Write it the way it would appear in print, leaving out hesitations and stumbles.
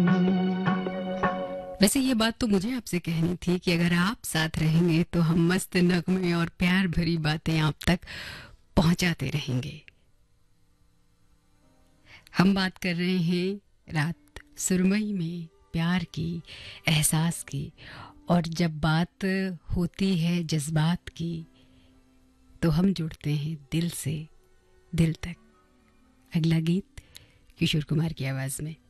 वैसे ये बात तो मुझे आपसे कहनी थी कि अगर आप साथ रहेंगे तो हम मस्त नगमे और प्यार भरी बातें आप तक पहुंचाते रहेंगे। हम बात कर रहे हैं रात सुरमई में प्यार की, एहसास की, और जब बात होती है जज्बात की तो हम जुड़ते हैं दिल से दिल तक। अगला गीत किशोर कुमार की आवाज में।